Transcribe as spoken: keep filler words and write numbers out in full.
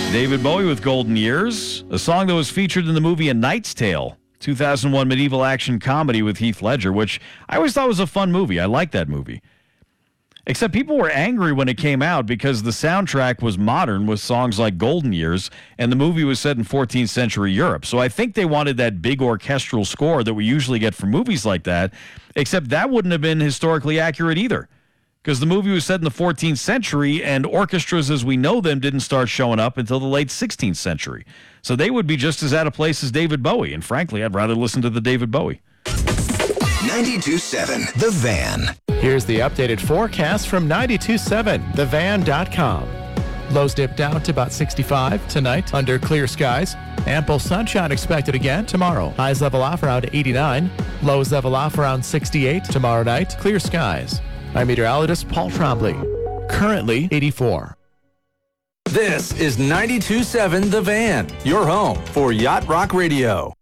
David Bowie with Golden Years, a song that was featured in the movie A Knight's Tale, two thousand one medieval action comedy with Heath Ledger, which I always thought was a fun movie. I liked that movie. Except people were angry when it came out because the soundtrack was modern with songs like Golden Years, and the movie was set in fourteenth century Europe. So I think they wanted that big orchestral score that we usually get from movies like that, except that wouldn't have been historically accurate either, because the movie was set in the fourteenth century, and orchestras as we know them didn't start showing up until the late sixteenth century. So they would be just as out of place as David Bowie, and frankly, I'd rather listen to the David Bowie. ninety-two point seven The Van. Here's the updated forecast from ninety-two point seven the van dot com. Lows dip down to about sixty-five tonight under clear skies. Ample sunshine expected again tomorrow. Highs level off around eighty-nine. Lows level off around sixty-eight tomorrow night. Clear skies. I'm meteorologist Paul Trombley. Currently eighty-four. This is ninety-two point seven The Van, your home for Yacht Rock Radio.